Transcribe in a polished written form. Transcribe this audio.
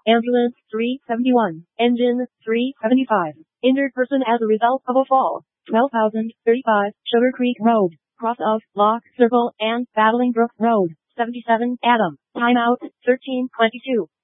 Ambulance 371. Engine 375. Injured person as a result of a fall. 12,035 Sugar Creek Road. Cross of Lock Circle and Battling Brook Road. 77 Adam. Timeout 13:22.